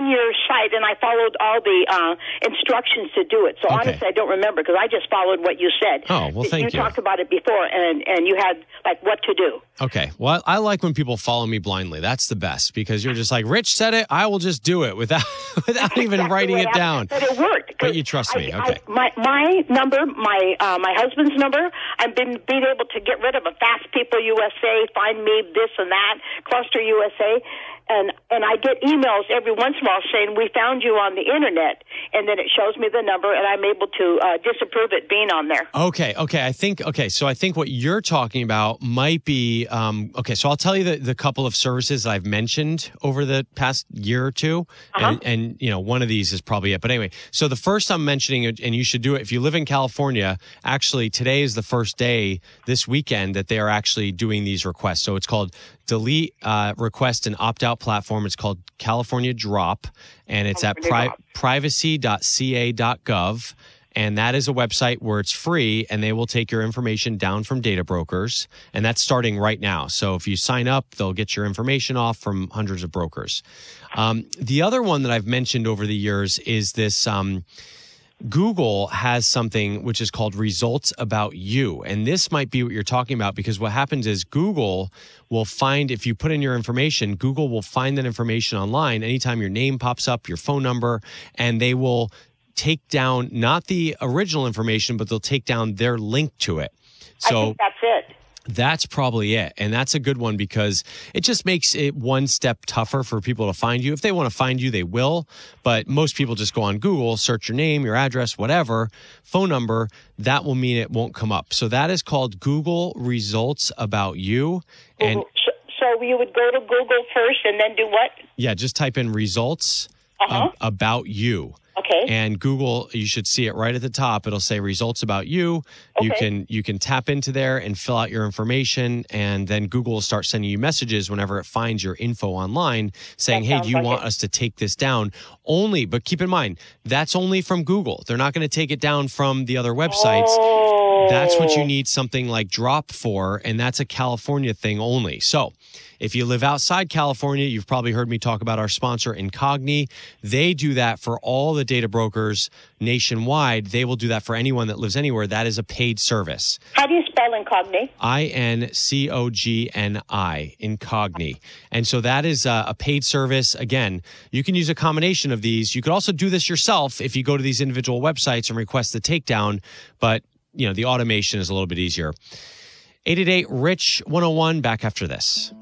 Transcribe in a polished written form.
on your site, and I followed all the instructions to do it. So honestly, I don't remember because I just followed what you said. Oh, well, thank you. You talked about it before, and you had like what to do. Okay. Well, I like when people follow me blindly. That's the best because you're just like, Rich said it, I will just do it without even writing it down. But it worked. But you trust me. Okay. My number, my husband's number, I've been able to get rid of a Fast People USA, Find Me, this and that, Cluster USA. And I get emails every once in a while saying, we found you on the internet. And then it shows me the number, and I'm able to disapprove it being on there. Okay. So I think what you're talking about might be, so I'll tell you the couple of services I've mentioned over the past year or two. And one of these is probably it. But anyway, so the first I'm mentioning, and you should do it if you live in California, actually today is the first day this weekend that they are actually doing these requests. So it's called Delete Request and Opt-Out Platform. It's called California Drop, and it's at privacy.ca.gov. And that is a website where it's free, and they will take your information down from data brokers. And that's starting right now. So if you sign up, they'll get your information off from hundreds of brokers. The other one that I've mentioned over the years is this Google has something which is called Results About You. And this might be what you're talking about because what happens is Google will find, if you put in your information, Google will find that information online anytime your name pops up, your phone number, and they will take down not the original information, but they'll take down their link to it. So I think that's it. That's probably it. And that's a good one because it just makes it one step tougher for people to find you. If they want to find you, they will. But most people just go on Google, search your name, your address, whatever, phone number. That will mean it won't come up. So that is called Google Results About You. And so you would go to Google first and then do what? Yeah, just type in results about you. Okay. And Google, you should see it right at the top. It'll say results about you. Okay. You can tap into there and fill out your information, and then Google will start sending you messages whenever it finds your info online saying, hey, do you want us to take this down? But keep in mind, that's only from Google. They're not going to take it down from the other websites. Oh. That's what you need something like Drop for, and that's a California thing only. So if you live outside California, you've probably heard me talk about our sponsor, Incogni. They do that for all the data brokers nationwide. They will do that for anyone that lives anywhere. That is a paid service. How do you spell Incogni? Incogni, Incogni. And so that is a paid service. Again, you can use a combination of these. You could also do this yourself if you go to these individual websites and request the takedown. But, the automation is a little bit easier. 888-RICH-101, back after this.